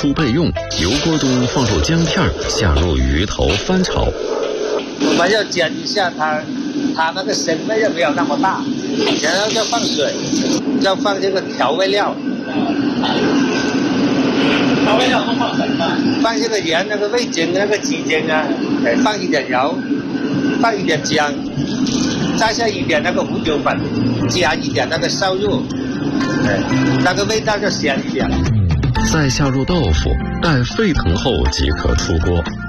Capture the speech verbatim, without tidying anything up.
出备用。油锅中放入姜片，下入鱼头翻炒。 我们要煎一下它，它那个腥味就没有那么大。然后要放水，要放这个调味料。调味料都放什么？放这个盐、那个味精、那个鸡精啊，放一点油，放一点姜，再下一点那个胡椒粉，加一点那个瘦肉，那个味道就鲜一点。 再下入豆腐，待沸腾后即可出锅。